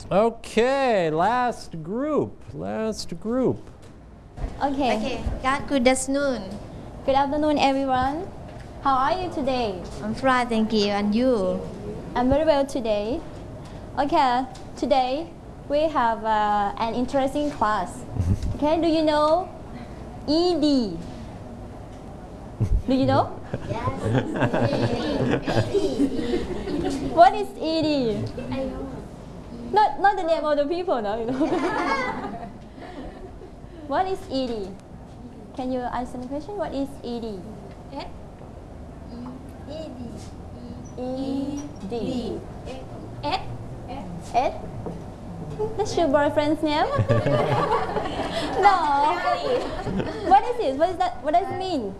Okay, last group. Okay. Good afternoon. Good afternoon, everyone. How are you today? I'm fine, thank you. And you? I'm very well today. Okay, today we have an interesting class. Okay, do you know ED? Do you know? Yes. What is ED? Not the name of the people, no, you know. What is ED? Can you answer the question? What is ED? ED. Ed? That's your boyfriend's name? No. What is it? What is that? What does it mean?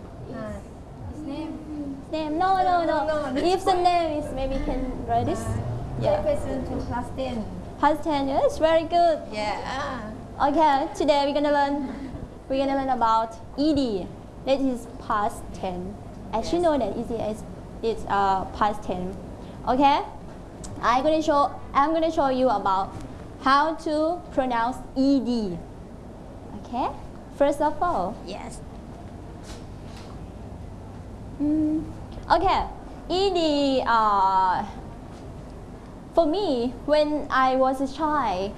Name? No. If the name is, maybe you can write this. Yeah. Question to class 10. Past 10, yes, very good. Yeah. Okay, today we're gonna learn about ED. That is past 10. As you know that it's past 10. Okay? I'm gonna show you about how to pronounce ED. Okay? First of all. Yes. Okay. ED. For me, when I was a child,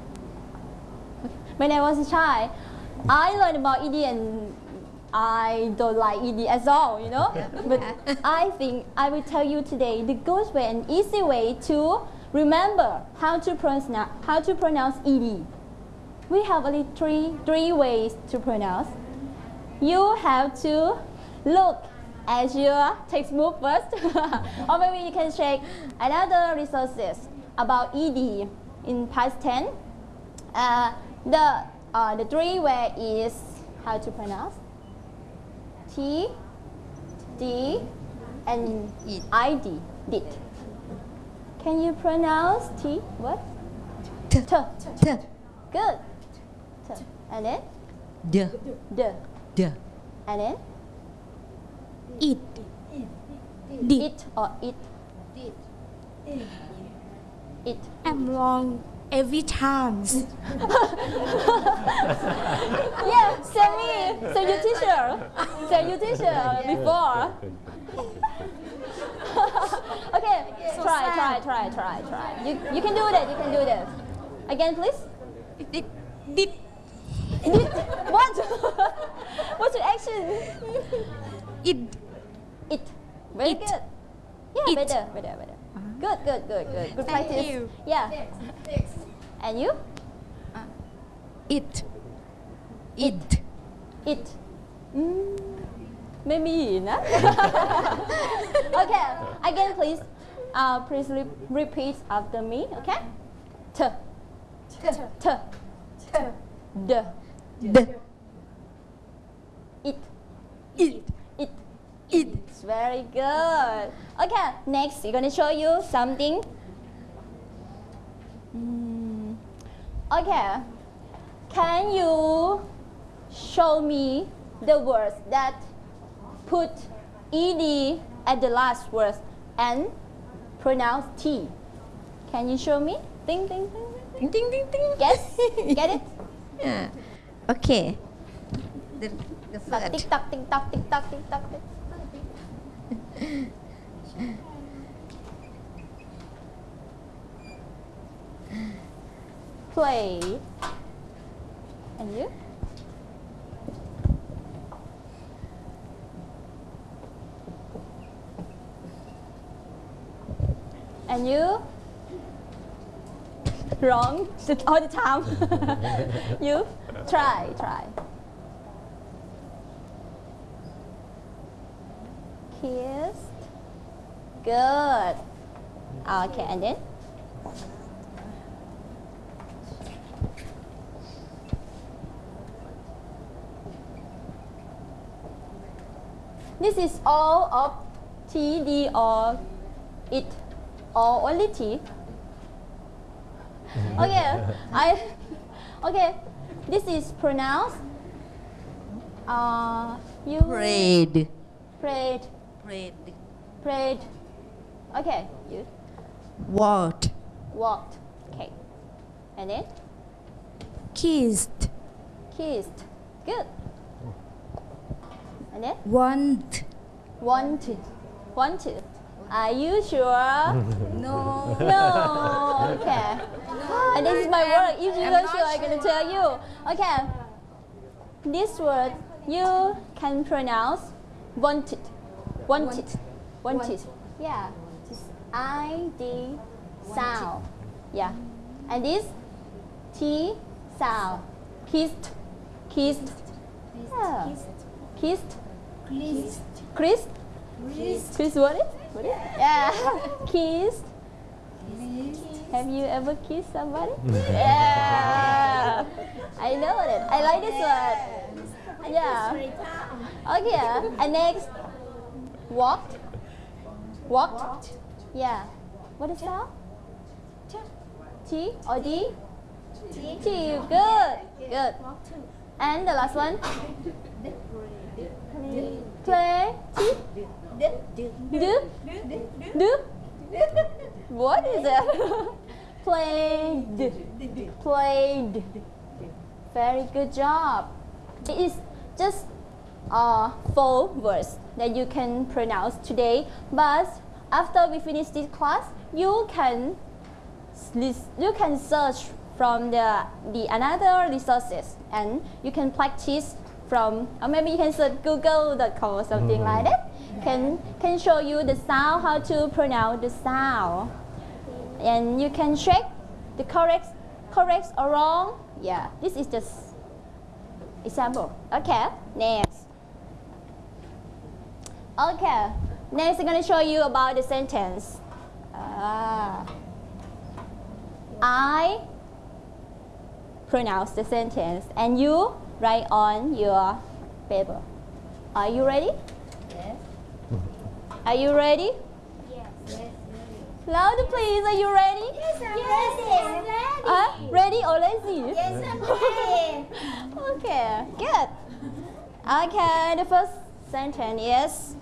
I learned about ED and I don't like ED at all, you know. But I think I will tell you today the good way and easy way to remember how to pronounce ED. We have only three ways to pronounce. You have to look at your textbook first, or maybe you can check another resources about ED in past 10. The three way is how to pronounce T, D, and ID. Did. Can you pronounce T? What? T. Good. T. And then? D. And then? It. It or it? It. I'm wrong every time. Yeah, same me. So you teacher before. Okay, try. You can do that. Again, please. Did. What? What's your action? It. Very good. Yeah, better. Good practice. You. Yeah. And you? It. Maybe, no? Okay. Again, please. Please repeat after me. Okay? T. D. It. It's very good. Okay, next we're gonna show you something. Okay, can you show me the words that put ed at the last word and pronounce T? Can you show me? Ding. Guess? Get it? Yeah. Okay. The first. Tick tock. Play. And you? And you? Wrong all the time. You? Try. Kissed. Good. Okay, and then? This is all of T, D, or it, or only T. Okay, this is pronounced. You Prayed. Prayed. Okay, you Walked. walked. Okay. And then Kissed. kissed. Good. And then Want. wanted. Wanted. Are you sure? No. No. Okay. And this is my word. If you're not sure, I'm gonna tell you. Okay. This word you can pronounce wanted. Wanted. Wanted. Yeah. This ID sound. Yeah. And this T sound. Kissed. Kissed. Yeah. Kissed. Kissed. Kiss what is? What is? Yeah. Kiss. Have you ever kissed somebody? Yeah. I know that. I like this word. Yeah. Okay. And next, walked. Walked. Yeah. What is that? T or D? T. Good. Good. And the last one. Play. Do. Do. What is it? Played. Played. Very good job. It is just 4 words that you can pronounce today. But after we finish this class, you can search from the another resources, and you can practice from, or maybe you can search google.com or something like that. Can show you the sound, how to pronounce the sound, and you can check the correct or wrong. Yeah, this is just example. Okay, next. Okay, next I'm going to show you about the sentence. I pronounce the sentence and you write on your paper. Are you ready? Yes. Are you ready? Yes. Louder please, are you ready? Yes, I'm ready. Ready or lazy? Yes, I'm ready. Okay, good. Okay, the first sentence is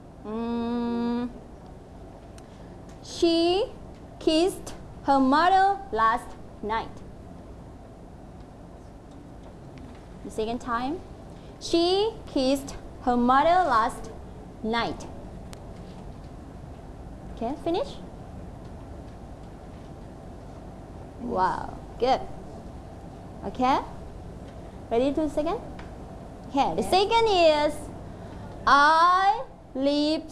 she kissed her mother last night. The second time, she kissed her mother last night. Okay, finish. Wow, good. Okay, ready to second? Okay, the second is I lives.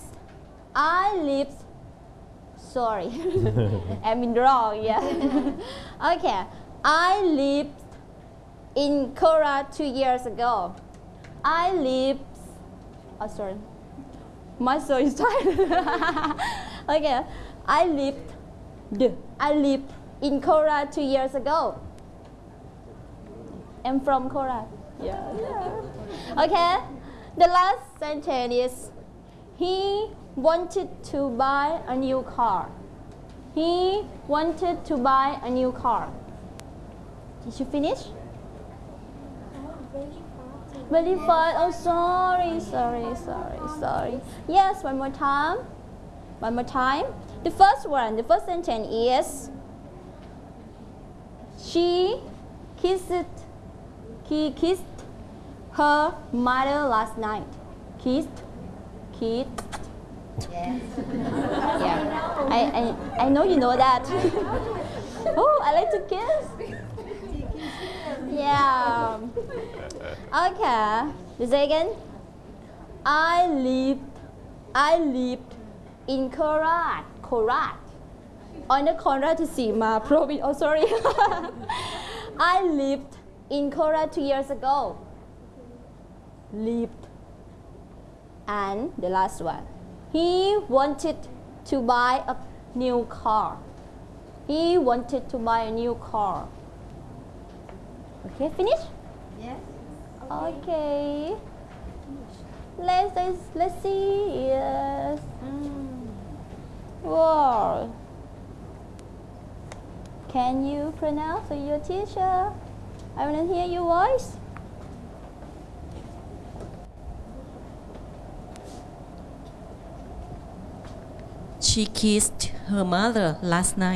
Sorry, I mean wrong. Yeah. Okay, I lived in Korea 2 years ago. I lived. Oh, sorry. My soul is tired. Okay, I lived in Korea 2 years ago. I'm from Korea. Yeah. Okay, the last sentence is he wanted to buy a new car. He wanted to buy a new car. Did you finish? Very fast. Oh, sorry. Yes, one more time. The first sentence is he kissed her mother last night. Kissed. Yes. Yeah. I know you know that. Oh, I like to kiss. Yeah. Okay. The second. I lived in Korat. On the Korat to see my province. Oh, sorry. I lived in Korea 2 years ago. Lived. And the last one. He wanted to buy a new car. He wanted to buy a new car. Okay, finish? Yes. Okay. Let's see. Yes. Wow. Can you pronounce your teacher? I want to hear your voice. She kissed her mother last night.